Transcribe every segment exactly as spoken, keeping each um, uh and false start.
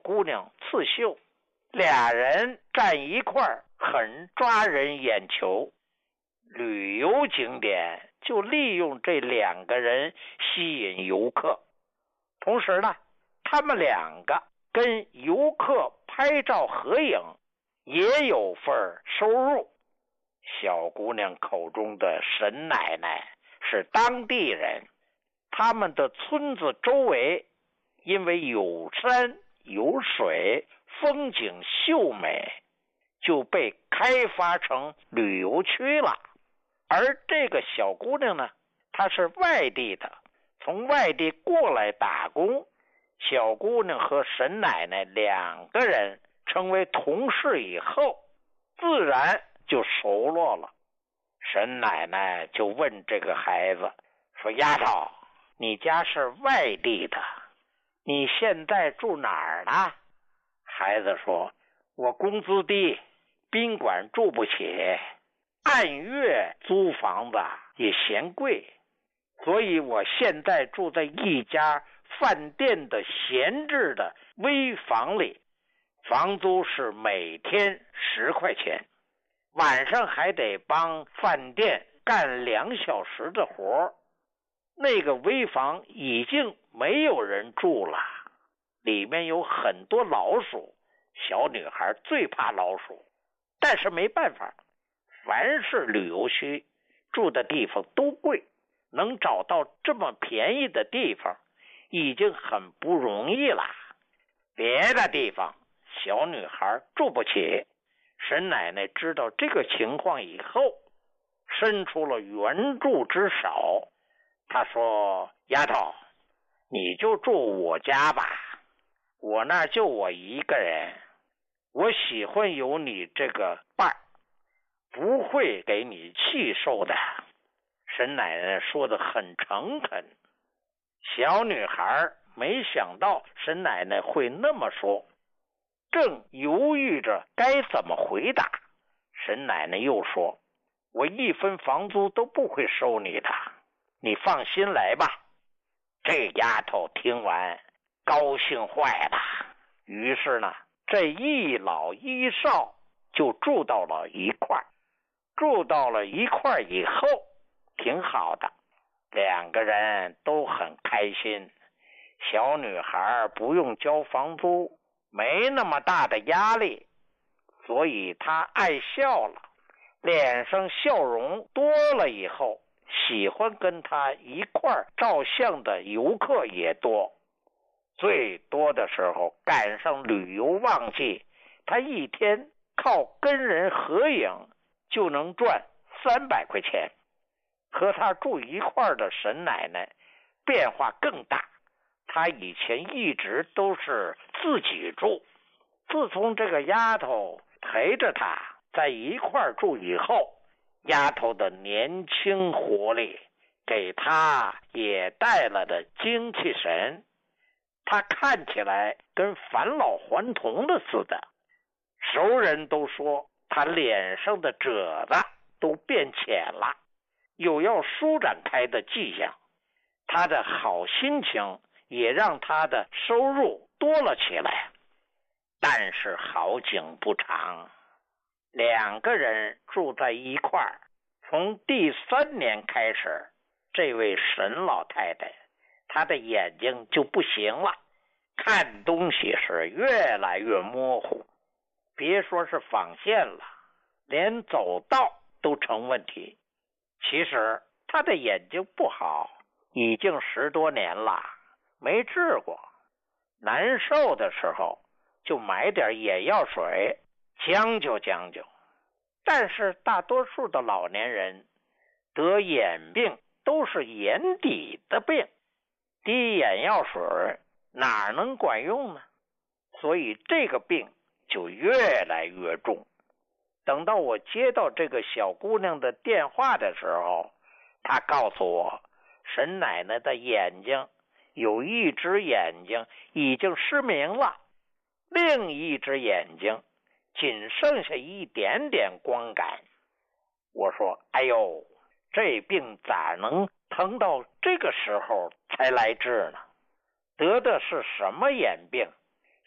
姑娘刺绣，俩人站一块儿很抓人眼球。旅游景点就利用这两个人吸引游客，同时呢，他们两个跟游客拍照合影也有份收入。小姑娘口中的沈奶奶是当地人，他们的村子周围因为有山有水，风景秀美，就被开发成旅游区了。而这个小姑娘呢，她是外地的，从外地过来打工。小姑娘和沈奶奶两个人成为同事以后，自然就熟络了。沈奶奶就问这个孩子说：丫头，你家是外地的，你现在住哪儿呢？孩子说：我工资低，宾馆住不起，按月租房子也嫌贵，所以我现在住在一家饭店的闲置的危房里，房租是每天十块钱，晚上还得帮饭店干两小时的活。那个危房已经没有人住了，里面有很多老鼠，小女孩最怕老鼠，但是没办法，凡是旅游区住的地方都贵，能找到这么便宜的地方已经很不容易了。别的地方小女孩住不起。沈奶奶知道这个情况以后，伸出了援助之手。她说：丫头，你就住我家吧，我那就我一个人，我喜欢有你这个伴，不会给你气受的。沈奶奶说得很诚恳。小女孩没想到沈奶奶会那么说，正犹豫着该怎么回答，沈奶奶又说：我一分房租都不会收你的，你放心来吧。这丫头听完高兴坏了，于是呢，这一老一少就住到了一块儿。住到了一块儿以后，挺好的，两个人都很开心。小女孩不用交房租，没那么大的压力，所以她爱笑了，脸上笑容多了以后，喜欢跟她一块儿照相的游客也多。最多的时候赶上旅游旺季，她一天靠跟人合影就能赚三百块钱。和她住一块儿的沈奶奶变化更大，她以前一直都是自己住，自从这个丫头陪着她在一块儿住以后，丫头的年轻活力给她也带来了精气神，她看起来跟返老还童的似的。熟人都说她脸上的褶子都变浅了，有要舒展开的迹象。她的好心情也让她的收入多了起来。但是好景不长，两个人住在一块儿，从第三年开始，这位沈老太太她的眼睛就不行了，看东西是越来越模糊，别说是纺线了，连走道都成问题。其实她的眼睛不好已经十多年了，没治过，难受的时候就买点眼药水将就将就。但是大多数的老年人得眼病都是眼底的病，滴眼药水哪能管用呢？所以这个病就越来越重。等到我接到这个小姑娘的电话的时候，她告诉我，沈奶奶的眼睛有一只眼睛已经失明了，另一只眼睛仅剩下一点点光感。我说：哎呦，这病咋能疼到这个时候才来治呢？得的是什么眼病？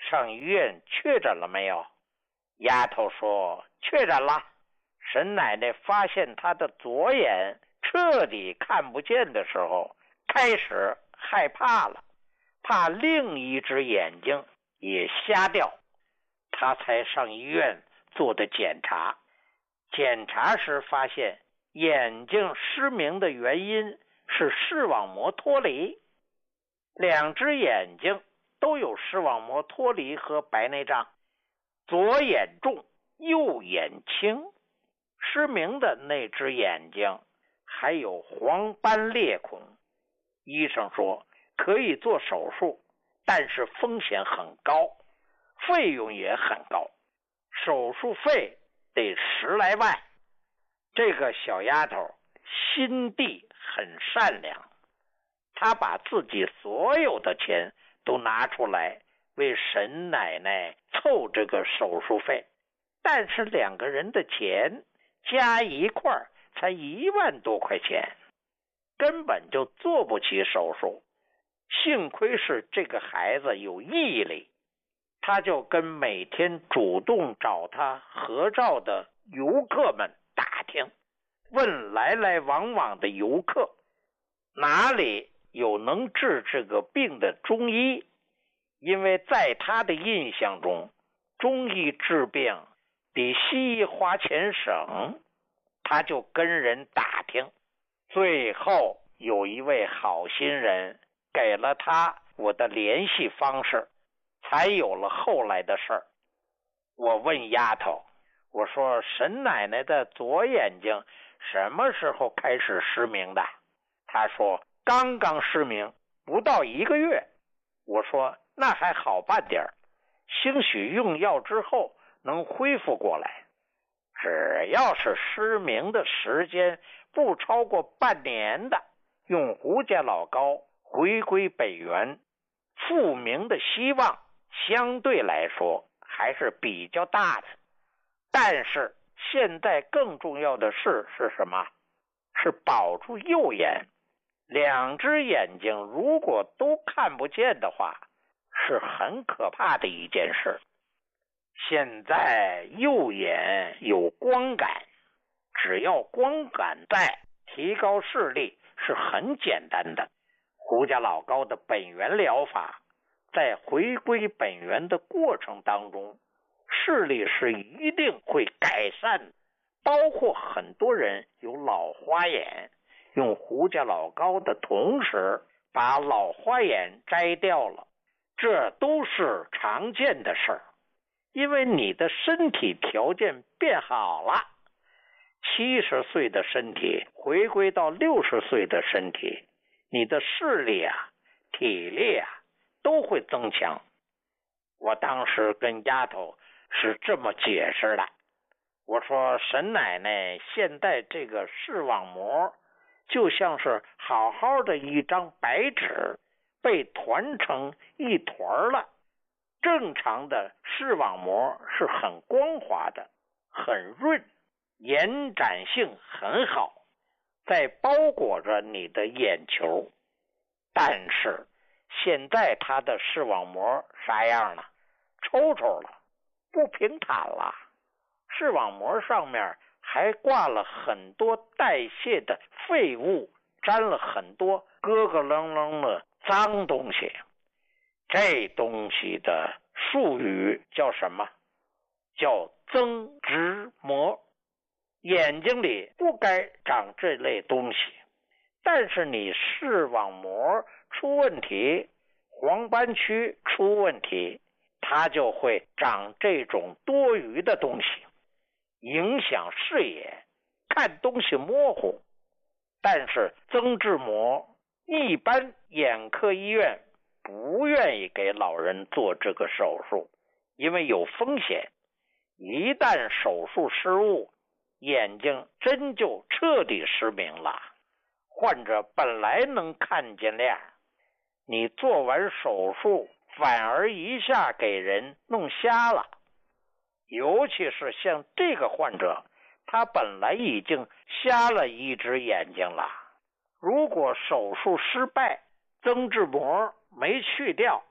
上医院确诊了没有？丫头说确诊了。沈奶奶发现她的左眼彻底看不见的时候，开始害怕了，怕另一只眼睛也瞎掉，她才上医院做的检查。检查时发现眼睛失明的原因是视网膜脱离，两只眼睛都有视网膜脱离和白内障，左眼重，右眼轻。失明的那只眼睛还有黄斑裂孔，医生说可以做手术，但是风险很高，费用也很高，手术费得十来万。这个小丫头心地很善良，她把自己所有的钱都拿出来为沈奶奶凑这个手术费，但是两个人的钱加一块才一万多块钱，根本就做不起手术。幸亏是这个孩子有毅力，他就跟每天主动找他合照的游客们打听，问来来往往的游客哪里有能治这个病的中医，因为在他的印象中，中医治病比西医花钱省，他就跟人打听，最后有一位好心人给了他我的联系方式，才有了后来的事儿。我问丫头，我说沈奶奶的左眼睛什么时候开始失明的？她说刚刚失明，不到一个月。我说那还好办点儿，兴许用药之后能恢复过来。只要是失明的时间不超过半年的，用胡家老膏回归本源，复明的希望相对来说还是比较大的。但是现在更重要的事是什么？是保住右眼。两只眼睛如果都看不见的话，是很可怕的一件事。现在右眼有光感，只要光感在，提高视力是很简单的。胡家老膏的本源疗法，在回归本源的过程当中，视力是一定会改善的。包括很多人有老花眼，用胡家老膏的同时把老花眼摘掉了，这都是常见的事儿。因为你的身体条件变好了，七十岁的身体回归到六十岁的身体，你的视力啊、体力啊都会增强。我当时跟丫头是这么解释的，我说沈奶奶现在这个视网膜就像是好好的一张白纸被团成一团了。正常的视网膜是很光滑的，很润，延展性很好，在包裹着你的眼球。但是现在它的视网膜啥样了？抽抽了，不平坦了，视网膜上面还挂了很多代谢的废物，沾了很多咯咯楞楞的脏东西。这东西的术语叫什么？叫增殖膜。眼睛里不该长这类东西，但是你视网膜出问题，黄斑区出问题，它就会长这种多余的东西，影响视野，看东西模糊。但是增殖膜一般眼科医院不愿意给老人做这个手术，因为有风险，一旦手术失误，眼睛真就彻底失明了。患者本来能看见亮，你做完手术反而一下给人弄瞎了。尤其是像这个患者，他本来已经瞎了一只眼睛了，如果手术失败，增殖膜没去掉，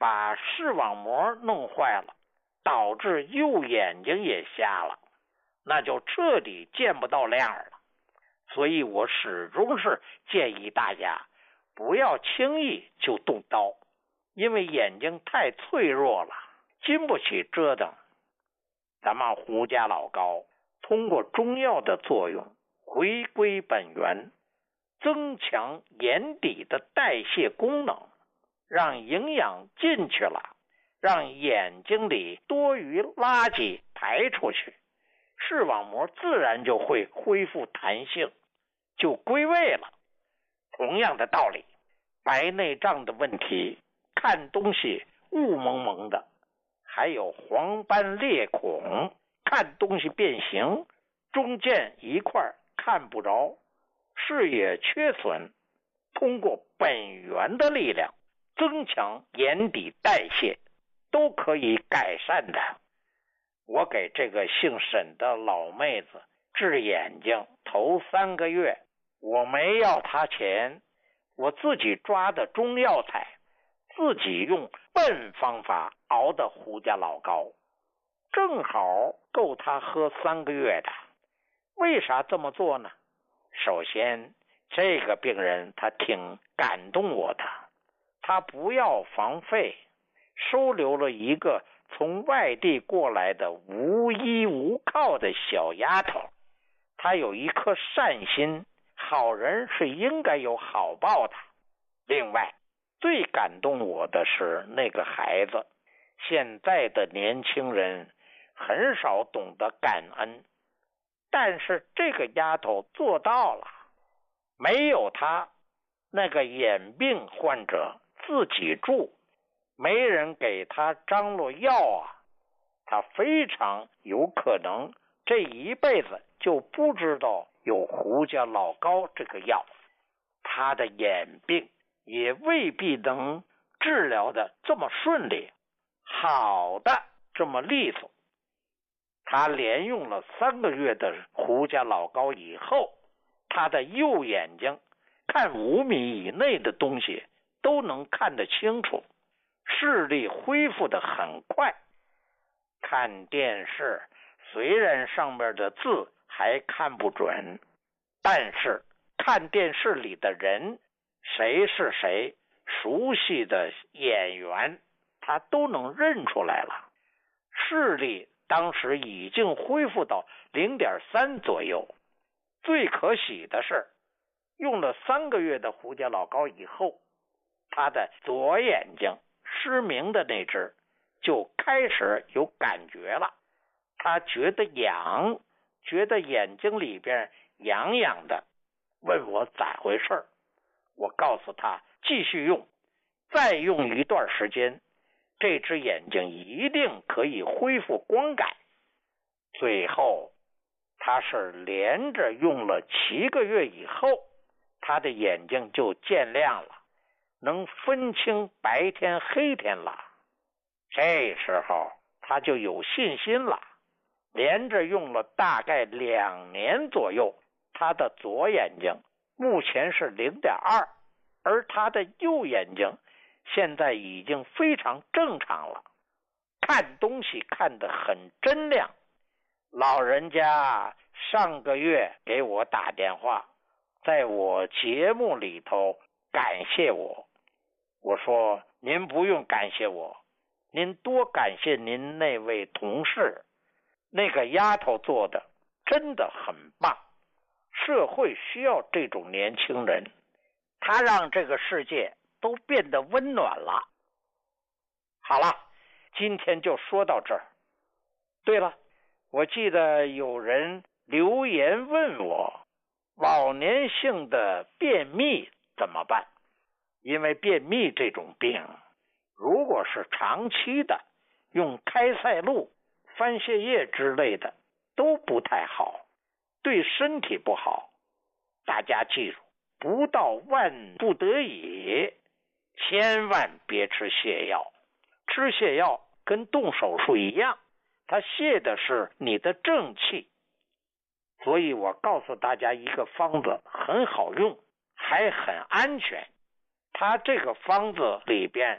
把视网膜弄坏了，导致右眼睛也瞎了，那就彻底见不到亮了。所以我始终是建议大家不要轻易就动刀，因为眼睛太脆弱了，经不起折腾。咱们胡家老膏通过中药的作用回归本源，增强眼底的代谢功能，让营养进去了，让眼睛里多余垃圾排出去，视网膜自然就会恢复弹性，就归位了。同样的道理，白内障的问题，看东西雾蒙蒙的，还有黄斑裂孔，看东西变形，中间一块看不着，视野缺损，通过本源的力量增强眼底代谢，都可以改善的。我给这个姓沈的老妹子治眼睛头三个月，我没要她钱，我自己抓的中药材，自己用笨方法熬的胡家老膏，正好够她喝三个月的。为啥这么做呢？首先，这个病人他挺感动我的，他不要房费，收留了一个从外地过来的无依无靠的小丫头，他有一颗善心，好人是应该有好报的。另外，最感动我的是那个孩子，现在的年轻人很少懂得感恩，但是这个丫头做到了。没有她，那个眼病患者自己住，没人给他张罗药啊，他非常有可能这一辈子就不知道有胡家老膏这个药，他的眼病也未必能治疗的这么顺利，好的这么利索。他连用了三个月的胡家老膏以后，他的右眼睛看五米以内的东西都能看得清楚，视力恢复得很快。看电视虽然上面的字还看不准，但是看电视里的人谁是谁，熟悉的演员他都能认出来了。视力当时已经恢复到 零点三 左右。最可喜的是，用了三个月的胡家老膏以后，他的左眼睛失明的那只就开始有感觉了，他觉得痒，觉得眼睛里边痒痒的，问我咋回事，我告诉他继续用，再用一段时间，这只眼睛一定可以恢复光感。最后他是连着用了七个月以后，他的眼睛就见亮了，能分清白天黑天了。这时候他就有信心了，连着用了大概两年左右，他的左眼睛目前是 零点二， 而他的右眼睛现在已经非常正常了，看东西看得很真亮。老人家上个月给我打电话，在我节目里头感谢我，我说您不用感谢我，您多感谢您那位同事，那个丫头做的真的很棒，社会需要这种年轻人，他让这个世界都变得温暖了。好了，今天就说到这儿。对了，我记得有人留言问我，老年性的便秘怎么办？因为便秘这种病，如果是长期的，用开塞露、番泻叶之类的都不太好，对身体不好。大家记住，不到万不得已，千万别吃泻药。吃泻药跟动手术一样，它泻的是你的正气。所以我告诉大家一个方子，很好用，还很安全。它这个方子里边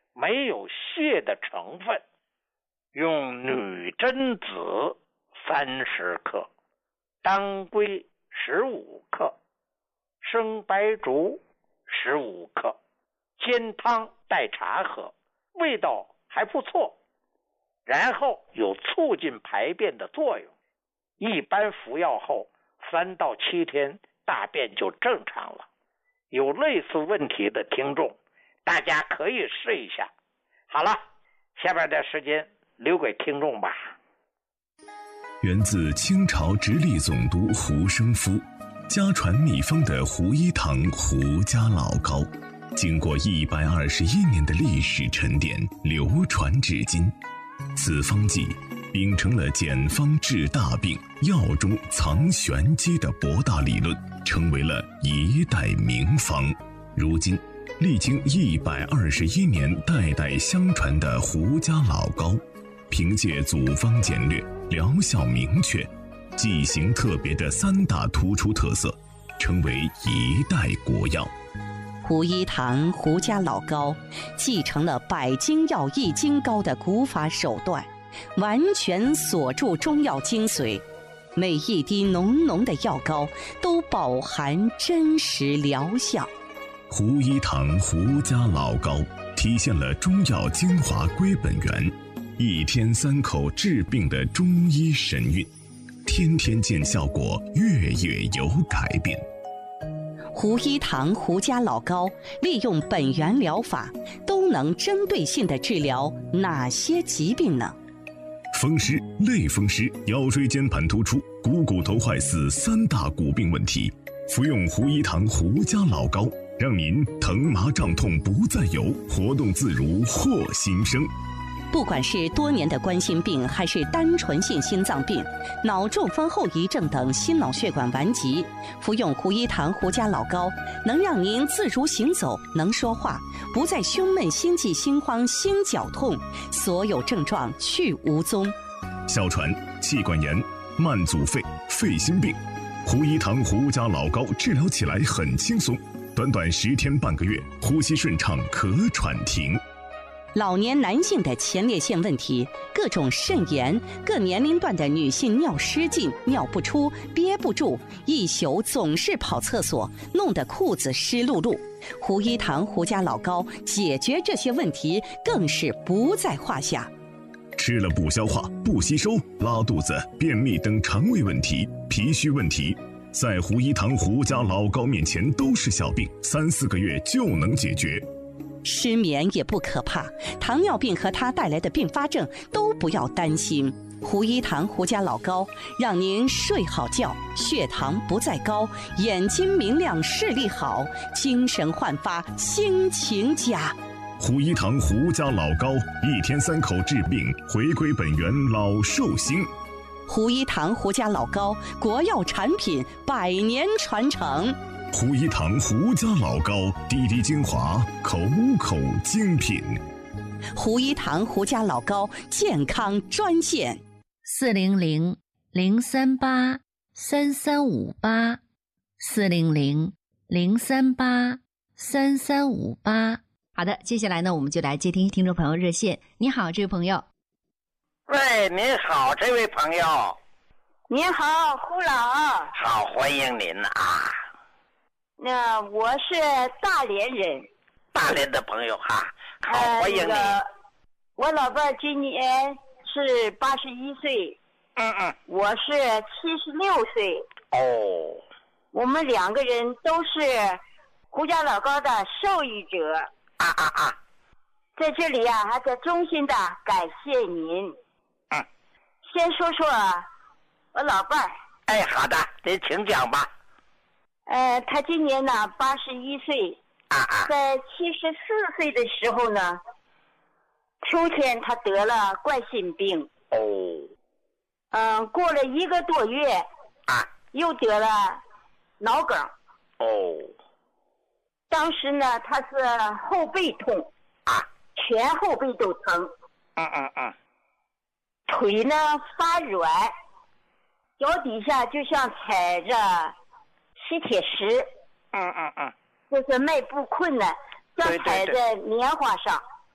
没有泻的成分，用女贞子三十克，当归十五克，生白术十五克，煎汤代茶喝，味道还不错，然后有促进排便的作用。一般服药后三到七天大便就正常了。有类似问题的听众，大家可以试一下。好了，下边的时间留给听众吧。 源自清朝直隶总督胡生夫家传秘方的胡一堂胡家老膏，经过一百二十一年的历史沉淀，流传至今。此方剂秉承了简方治大病、药中藏玄机的博大理论，成为了一代名方。如今历经一百二十一年代代相传的胡家老膏，凭借组方简略、疗效明确、剂型特别的三大突出特色，成为一代国药。 胡一堂胡家老膏继承了百金药易筋膏的古法手段，完全锁住中药精髓，每一滴浓浓的药膏都饱含真实疗效。 胡一堂胡家老膏体现了中药精华归本源，一天三口治病的中医神韵，天天见效果，月月有改变。 胡一堂胡家老膏利用本源疗法，都能针对性地治疗哪些疾病呢？ 风湿、类风湿、腰椎间盘突出、股骨头坏死三大骨病问题，服用胡一堂胡家老膏，让您疼麻胀痛不再有，活动自如获新生。 不管是多年的冠心病，还是单纯性心脏病、脑中风后遗症等心脑血管顽疾，服用胡一堂胡家老膏，能让您自如行走，能说话，不再胸闷、心悸、心慌、心绞痛，所有症状去无踪。 哮喘、气管炎、慢阻肺、肺心病，胡一堂胡家老膏治疗起来很轻松，短短十天半个月，呼吸顺畅，咳喘停。 老年男性的前列腺问题，各种肾炎，各年龄段的女性尿失禁、尿不出、憋不住，一宿总是跑厕所，弄得裤子湿漉漉。胡一堂胡家老膏解决这些问题更是不在话下。 吃了不消化、不吸收、拉肚子、便秘等肠胃问题、脾虚问题，在胡一堂胡家老膏面前都是小病，三四个月就能解决。 失眠也不可怕，糖尿病和它带来的并发症都不要担心。胡一堂胡家老膏让您睡好觉，血糖不再高，眼睛明亮，视力好，精神焕发，心情佳。 胡一堂胡家老膏，一天三口治病，回归本源，老寿星。 胡一堂胡家老膏，国药产品，百年传承。 胡一堂胡家老膏，滴滴精华，口口精品。 胡一堂胡家老膏健康专线： 四零零零三八三三五八，四零零零三八三三五八。好的，接下来呢，我们就来接听听众朋友热线。你好，这位朋友。 喂，您好，这位朋友。 您好，胡老。 好，欢迎您啊。 那我是大连人， 大连的朋友哈，好， 呃、 欢迎你。 那个、我老伴今年是八十一岁， 嗯嗯， 我是七十六岁。 哦， 我们两个人都是胡家老膏的受益者。 啊啊啊！ 在这里啊，还在衷心的感谢您。 嗯， 先说说我老伴儿。 哎，好的，您请讲吧。 呃，他今年呢八十一岁， 啊啊， 在七十四岁的时候呢，秋天他得了冠心病。 哦， 嗯、呃，过了一个多月， 啊， 又得了脑梗。 哦， 当时呢，他是后背痛， 啊， 全后背都疼。 嗯嗯嗯， 腿呢发软，脚底下就像踩着吸铁石。 嗯嗯嗯， 就是迈步困难，像踩在棉花上。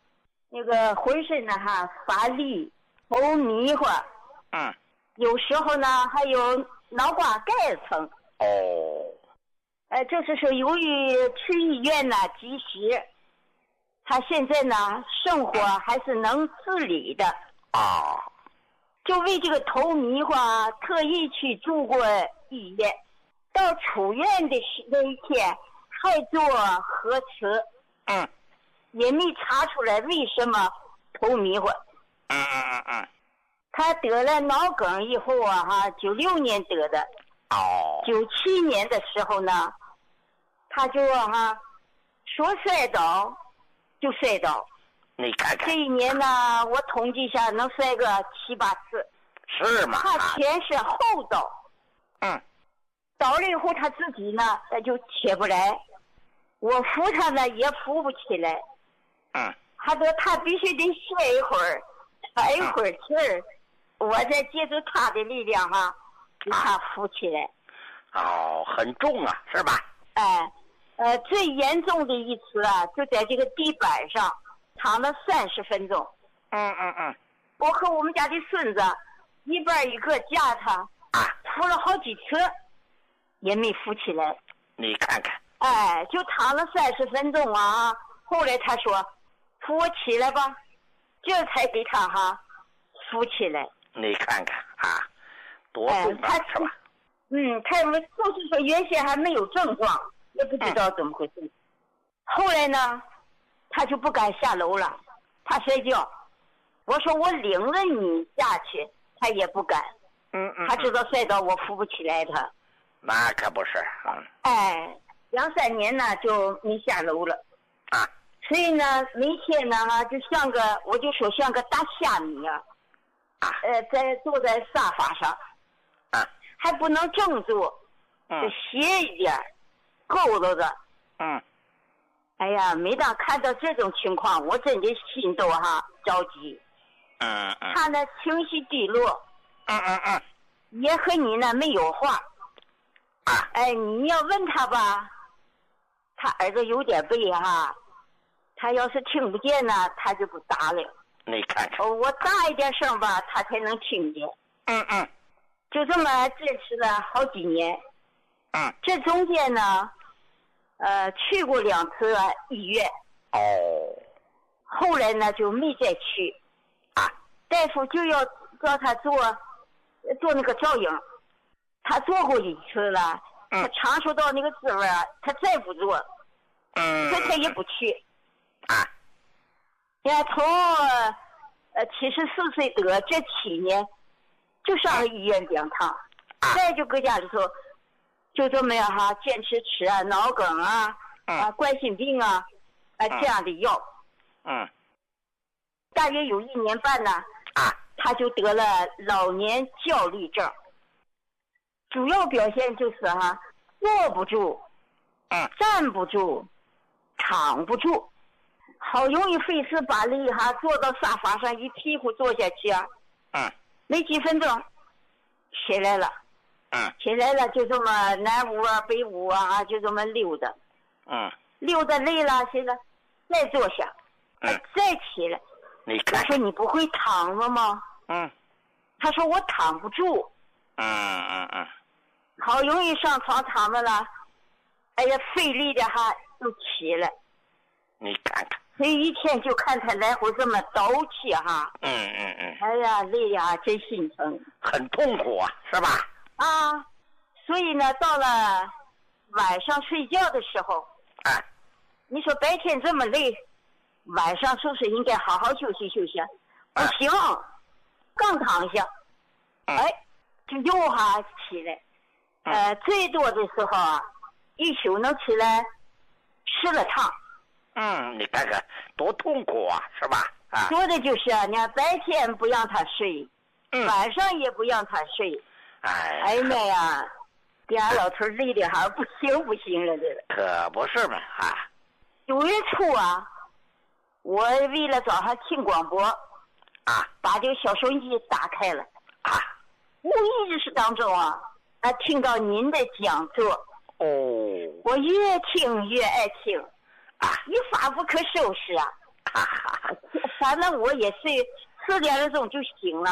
那个浑身呢哈乏力，头迷糊， 嗯， 有时候呢还有脑瓜盖层。 哦， 呃，就是说由于去医院呢及时，他现在呢生活还是能自理的。 啊， 就为这个头迷糊啊，特意去住过医院。到出院的那一天还做核磁， 嗯， 也没查出来为什么头迷糊。 嗯嗯嗯嗯， 他得了脑梗以后啊，哈，九六年得的。 哦， 九七年的时候呢，他就哈说摔倒就摔倒。 你看看这一年呢，我统计一下能摔个七八次。 是吗？ 他前是后倒， 嗯， 倒了以后他自己呢，他就起不来，我扶他呢也扶不起来。 嗯， 他说他必须得歇一会儿，喘一会儿气儿，我再借助他的力量哈，给他扶起来。 哦，很重啊，是吧？ 哎，呃，最严重的一次啊，就在这个地板上躺了三十分钟。 嗯嗯嗯， 我和我们家的孙子一边一个架他， 啊， 扶了好几次，也没扶起来。 你看看， 哎，就躺了三十分钟啊。后来他说：“扶我起来吧。”这才给他哈扶起来。 你看看啊，多哎， 重啊， 他是吧？ 嗯，他们就是说原先还没有症状，也不知道怎么回事。嗯、后来呢，他就不敢下楼了，怕摔跤。我说我领着你下去，他也不敢。 嗯嗯， 他知道摔倒我扶不起来他。 那可不是啊。 哎，两三年呢就没下楼了。 啊。 所以呢，每天呢哈，就像个我就说像个大虾米啊。 啊。 呃，在坐在沙发上。 啊。 还不能正坐， 嗯， 就斜一点，佝偻着。 嗯。 哎呀，每当看到这种情况，我真的心都哈着急。 嗯嗯。 他呢情绪低落。 嗯嗯嗯。 也和你呢没有话。 啊。 哎，你要问他吧，他耳朵有点背哈，他要是听不见呢，他就不答了。 你看看。 哦，我大一点声吧，他才能听见。 嗯嗯。 就这么坚持了好几年。 嗯。 这中间呢，呃，去过两次医院。 哦。 后来呢，就没再去。 啊。 大夫就要叫他做做那个照影，他做过一次了。 嗯。 他尝受到那个滋味啊，他再不做。 嗯。 所以他也不去。 啊。 你看，从呃七十四岁得这七年。就上了医院两趟，再就搁家里头，就这么样哈，坚持吃啊，脑梗啊，啊，冠心病啊，啊这样的药。 嗯。 大约有一年半呢， 啊， 他就得了老年焦虑症。主要表现就是哈，坐不住， 嗯， 站不住，躺不住，好容易费事把力哈，坐到沙发上一屁股坐下去啊。 嗯。 没几分钟，起来了。 嗯。 起来了，就这么南屋啊、北屋啊，就这么溜达。 嗯。 溜达累了，现在再坐下。 嗯。 再起来。 你看。 我说你不会躺了吗？ 嗯。 他说我躺不住。 嗯嗯嗯。 好容易上床躺着了，哎呀，费力的哈，又起来。 你看看。 所以一天就看他来回这么倒气哈。 嗯嗯嗯。 哎呀，累呀，真心疼。 很痛苦啊，是吧？ 啊，所以呢，到了晚上睡觉的时候， 哎， 你说白天这么累，晚上是不是应该好好休息休息？不行，刚躺下，哎，就又哈起来。呃，最多的时候啊，一宿能起来十来趟。 嗯，你看看多痛苦啊，是吧？啊， 说的就是啊，你看白天不让他睡， 嗯， 晚上也不让他睡。 哎， 哎妈呀，给俺老头累的哈不行不行了，这个。 可不是嘛啊！ 九月初啊，我为了早上听广播， 啊， 把这个小收音机打开了， 啊， 无意之当中啊，啊，听到您的讲座， 哦， 我越听越爱听。 啊， 一发不可收拾啊！ 哈哈哈， 反正我也睡十点的钟就醒了，